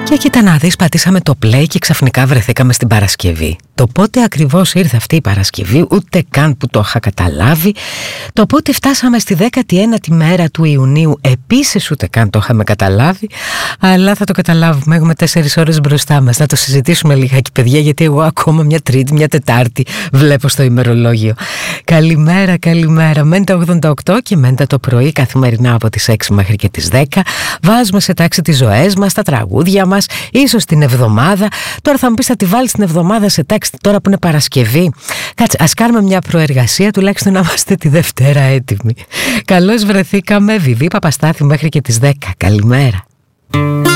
Και κοίτα να δεις, πατήσαμε το play και ξαφνικά βρεθήκαμε στην Παρασκευή. Το πότε ακριβώς ήρθε αυτή η Παρασκευή ούτε καν που το είχα καταλάβει. Το πότε φτάσαμε στη 19η μέρα του Ιουνίου επίσης ούτε καν το είχαμε καταλάβει. Αλλά θα το καταλάβουμε, έχουμε 4 ώρες μπροστά μας. Να το συζητήσουμε λιγάκι παιδιά, γιατί εγώ ακόμα μια Τρίτη, μια Τετάρτη βλέπω στο ημερολόγιο. Καλημέρα, καλημέρα. Μέντα 88 και μέντα το πρωί καθημερινά από τις 6 μέχρι και τις 10. Βάζουμε σε τάξη τις ζωές μας, τα τραγούδια μας, ίσως την εβδομάδα. Τώρα θα μου πεις, θα τη βάλεις την εβδομάδα σε τάξη τώρα που είναι Παρασκευή? Κάτσε, ας κάνουμε μια προεργασία, τουλάχιστον να είμαστε τη Δευτέρα έτοιμοι. Καλώς βρεθήκαμε, Βιβί Παπαστάθη μέχρι και τις 10. Καλημέρα.